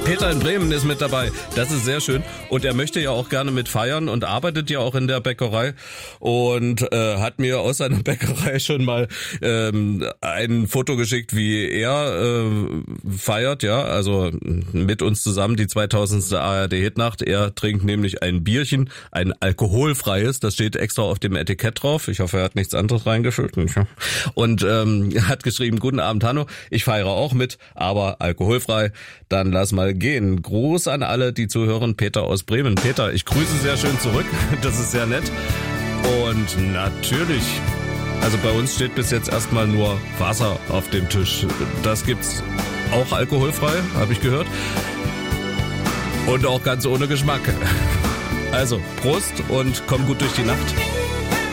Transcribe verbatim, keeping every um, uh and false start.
Peter in Bremen ist mit dabei. Das ist sehr schön. Und er möchte ja auch gerne mit feiern und arbeitet ja auch in der Bäckerei und äh, hat mir aus seiner Bäckerei schon mal ähm, ein Foto geschickt, wie er äh, feiert, ja, also mit uns zusammen die zweitausendste A R D-Hitnacht. Er trinkt nämlich ein Bierchen, ein alkoholfreies, das steht extra auf dem Etikett drauf. Ich hoffe, er hat nichts anderes reingefüllt. Und ähm, hat geschrieben, guten Abend, Hanno, ich feiere auch mit, aber alkoholfrei. Dann lass mal gehen. Gruß an alle, die zuhören. Peter aus Bremen. Peter, ich grüße sehr schön zurück. Das ist sehr nett. Und natürlich, also bei uns steht bis jetzt erstmal nur Wasser auf dem Tisch. Das gibt's auch alkoholfrei, habe ich gehört. Und auch ganz ohne Geschmack. Also, Prost und komm gut durch die Nacht.